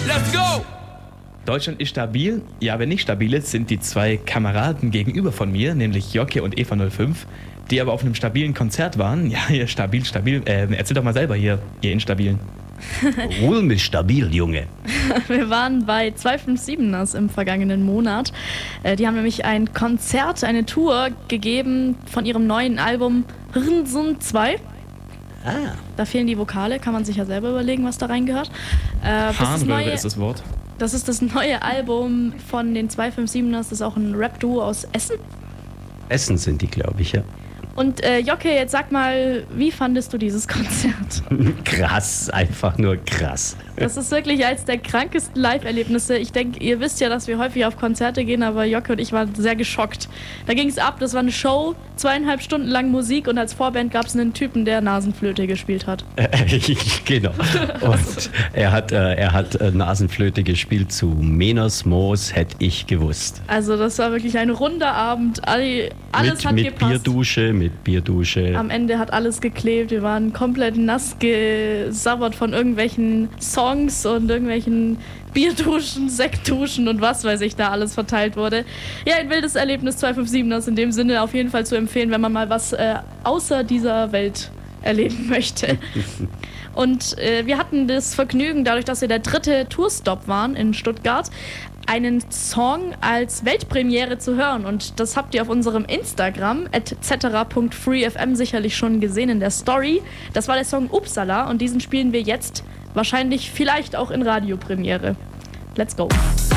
Let's go! Deutschland ist stabil. Ja, wenn nicht stabil ist, sind die zwei Kameraden gegenüber von mir, nämlich Jocke und Eva 05, die aber auf einem stabilen Konzert waren. Ja, ihr stabil. Erzähl doch mal selber hier, ihr Instabilen. Hol mich stabil, Junge. Wir waren bei 257ers im vergangenen Monat. Die haben nämlich ein Konzert, eine Tour gegeben von ihrem neuen Album Rinsun 2. Da fehlen die Vokale, kann man sich ja selber überlegen, was da reingehört. Harnröhre ist das Wort. Das ist das neue Album von den 257ers, das ist auch ein Rap-Duo aus Essen. Essen sind die, glaube ich, ja. Und Jocke, jetzt sag mal, wie fandest du dieses Konzert? Krass, einfach nur krass. Das ist wirklich eines der krankesten Live-Erlebnisse. Ich denke, ihr wisst ja, dass wir häufig auf Konzerte gehen, aber Jocke und ich waren sehr geschockt. Da ging es ab, das war eine Show, 2,5 Stunden lang Musik und als Vorband gab es einen Typen, der Nasenflöte gespielt hat. Genau. Und er hat Nasenflöte gespielt zu Menos Moos, hätte ich gewusst. Also das war wirklich ein runder Abend. Alles hat gepasst. Mit Bierdusche. Am Ende hat alles geklebt. Wir waren komplett nass gesabbert von irgendwelchen Songs und irgendwelchen Bierduschen, Sektduschen und was weiß ich, da alles verteilt wurde. Ja, ein wildes Erlebnis 257ers in dem Sinne auf jeden Fall zu empfehlen, wenn man mal was außer dieser Welt erleben möchte. Und wir hatten das Vergnügen, dadurch, dass wir der 3. Tourstop waren in Stuttgart, einen Song als Weltpremiere zu hören. Und das habt ihr auf unserem Instagram @etc.freefm sicherlich schon gesehen in der Story. Das war der Song Upsala und diesen spielen wir jetzt wahrscheinlich vielleicht auch in Radiopremiere. Let's go!